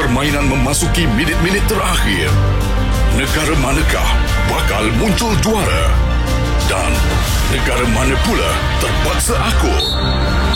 permainan memasuki minit-minit terakhir. Negara manakah bakal muncul juara? Dan negara mana pula terpaksa akur?